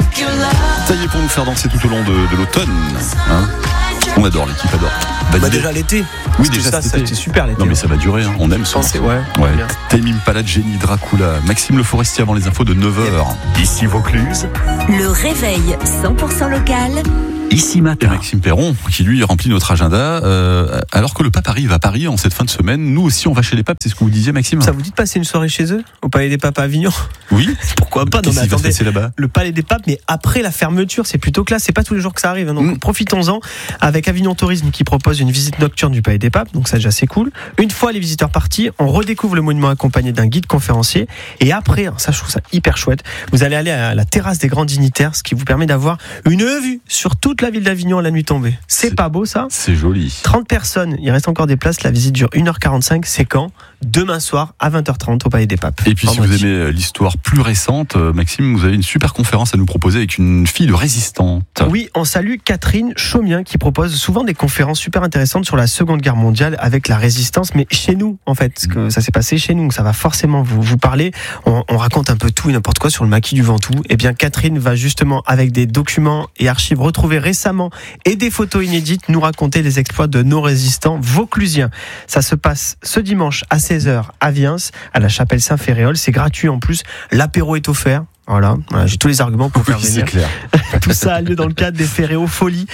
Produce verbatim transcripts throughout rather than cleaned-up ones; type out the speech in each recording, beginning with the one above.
Ça y est, pour nous faire danser tout au long de, de l'automne. Hein, on adore, l'équipe adore. Bah déjà l'été. Oui, déjà ça, c'était c'était super l'été. Non mais ça va durer, hein. On aime ce Pensez, morceau. ouais, ouais. bien. Tame Impala, Jenny, Dracula, Maxime Le Forestier avant les infos de neuf heures. Ici Vaucluse. Le réveil cent pour cent local. Ici Et matin. Maxime Perron, qui lui remplit notre agenda. Euh, alors que le pape arrive à Paris en cette fin de semaine, nous aussi on va chez les papes, c'est ce que vous disiez Maxime? Ça vous dit de passer une soirée chez eux au Palais des Papes à Avignon? Oui. Pourquoi pas? Non, Qu'est-ce mais qui va se attendez, passer là-bas? le Palais des Papes, mais après la fermeture, c'est plutôt classe. C'est pas tous les jours que ça arrive, hein, donc Mm. profitons-en avec Avignon Tourisme qui propose une visite nocturne du Palais des Papes. Donc ça déjà c'est cool. Une fois les visiteurs partis, on redécouvre le monument accompagné d'un guide conférencier. Et après, ça je trouve ça hyper chouette, vous allez aller à la terrasse des grands dignitaires, ce qui vous permet d'avoir une vue sur toute la ville d'Avignon à la nuit tombée. C'est, C'est- pas beau ça? C'est joli. trente personnes, il reste encore des places. La visite dure une heure quarante-cinq. C'est quand? Demain soir à vingt heures trente au Palais des Papes. Et puis si vous Vendredi. aimez l'histoire plus récente, euh, Maxime, vous avez une super conférence à nous proposer avec une fille de résistante. Oui, on salue Catherine Chaumien qui propose souvent des conférences super intéressantes sur la Seconde Guerre mondiale avec la résistance, mais chez nous en fait, parce que ça s'est passé chez nous, donc ça va forcément vous, vous parler. On, on raconte un peu tout et n'importe quoi sur le maquis du Ventoux. Et bien Catherine va justement avec des documents et archives retrouvés récemment et des photos inédites nous raconter les exploits de nos résistants vauclusiens. Ça se passe ce dimanche à seize heures à Viens, à la chapelle Saint-Féréol. C'est gratuit en plus, l'apéro est offert. Voilà, voilà, j'ai tous les arguments pour faire Oui, c'est venir. clair. Tout ça a lieu dans le cadre des Féréaux Folies.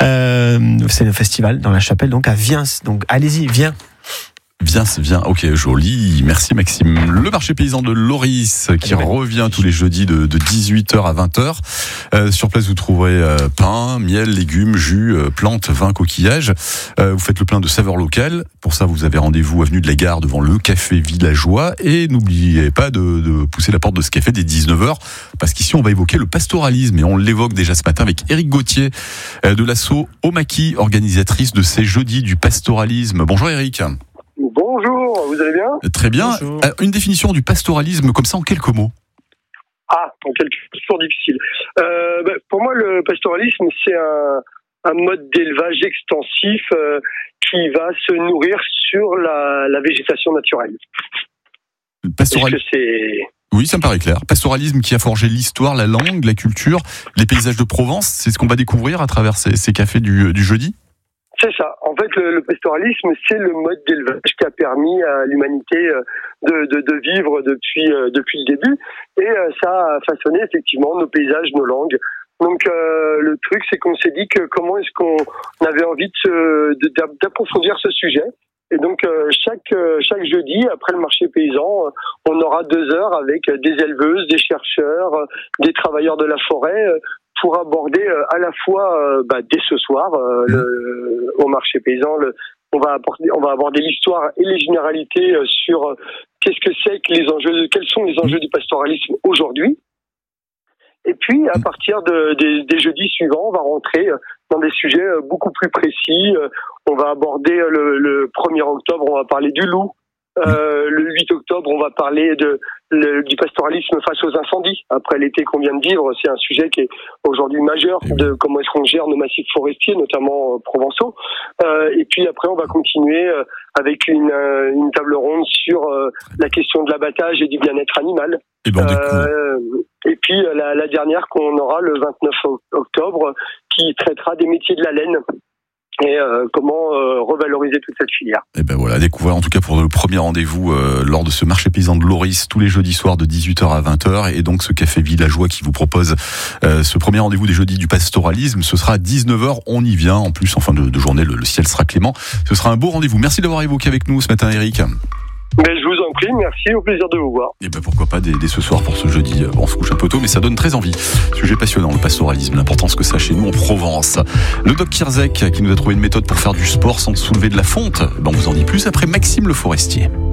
Euh, c'est le festival dans la chapelle, donc à Viens. Donc allez-y, viens. Viens, viens. Ok, joli. Merci Maxime. Le marché paysan de Loris qui Allez, revient tous les jeudis de, de dix-huit heures à vingt heures. Euh, sur place, vous trouverez euh, pain, miel, légumes, jus, euh, plantes, vin, coquillages. Euh, vous faites le plein de saveurs locales. Pour ça, vous avez rendez-vous avenue de la Gare devant le café villageois. Et n'oubliez pas de, de pousser la porte de ce café dès dix-neuf heures parce qu'ici, on va évoquer le pastoralisme. Et on l'évoque déjà ce matin avec Éric Gauthier euh, de l'asso Omaki, organisatrice de ces jeudis du pastoralisme. Bonjour Éric. Bonjour, vous allez bien? Très bien. Bonjour. Euh, Une définition du pastoralisme comme ça en quelques mots. Ah, en quelque chose toujours difficile. Euh, bah, pour moi, le pastoralisme, c'est un, un mode d'élevage extensif euh, qui va se nourrir sur la, la végétation naturelle. Le Est-ce pastoral... que c'est... Oui, ça me paraît clair. Pastoralisme qui a forgé l'histoire, la langue, la culture, les paysages de Provence. C'est ce qu'on va découvrir à travers ces, ces cafés du, du jeudi. C'est ça. En fait, le, le pastoralisme, c'est le mode d'élevage qui a permis à l'humanité euh, de, de, de vivre depuis, euh, depuis le début. Et euh, ça a façonné effectivement nos paysages, nos langues. Donc euh, le truc, c'est qu'on s'est dit que comment est-ce qu'on avait envie de, se, de d'approfondir ce sujet. Et donc euh, chaque euh, chaque jeudi, après le marché paysan, euh, on aura deux heures avec des éleveuses, des chercheurs, euh, des travailleurs de la forêt, euh, pour aborder euh, à la fois euh, bah, dès ce soir euh, le, au marché paysan, le, on va aborder on va aborder l'histoire et les généralités euh, sur euh, qu'est-ce que c'est que les enjeux, quels sont les enjeux du pastoralisme aujourd'hui. Et puis, à partir de, des, des jeudis suivants, on va rentrer dans des sujets beaucoup plus précis. On va aborder le, le premier octobre, on va parler du loup. Euh, le huit octobre, on va parler de, le, du pastoralisme face aux incendies. Après l'été qu'on vient de vivre, c'est un sujet qui est aujourd'hui majeur de comment est-ce qu'on gère nos massifs forestiers, notamment euh, provençaux. Euh, et puis après, on va continuer euh, avec une, euh, une table ronde sur euh, la question de l'abattage et du bien-être animal. Et ben on découvre. Euh, et puis la, la dernière qu'on aura le vingt-neuf octobre, qui traitera des métiers de la laine. Et euh, comment euh, revaloriser toute cette filière. Et ben voilà, découvrir en tout cas pour le premier rendez-vous euh, lors de ce marché paysan de Loris tous les jeudis soirs de dix-huit heures à vingt heures et donc ce café villageois qui vous propose euh, ce premier rendez-vous des jeudis du pastoralisme, ce sera à dix-neuf heures, on y vient. En plus en fin de, de journée, le, le ciel sera clément. Ce sera un beau rendez-vous. Merci d'avoir évoqué avec nous ce matin Eric. Mais je vous en prie, merci, au plaisir de vous voir. Et ben pourquoi pas dès, dès ce soir pour ce jeudi. On se couche un peu tôt, mais ça donne très envie. Sujet passionnant, le pastoralisme, l'importance que ça a chez nous en Provence. Le doc Kirzek qui nous a trouvé une méthode pour faire du sport sans soulever de la fonte. Ben on vous en dit plus après Maxime Le Forestier.